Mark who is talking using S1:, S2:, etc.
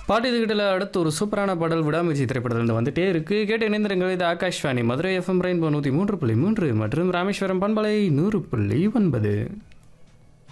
S1: பாட்டு இதுகிட்ட அடுத்து ஒரு சூப்பரான பாடல் விடாமுயற்சி திரைப்படத்தில் வந்துட்டே இருக்கு. கேட்டு இணைந்திருங்கள். இது ஆகாஷ்வாணி மதுரை FM ரெயின்போ 103.3 மற்றும் ராமேஸ்வரம் பண்பலை 100.9.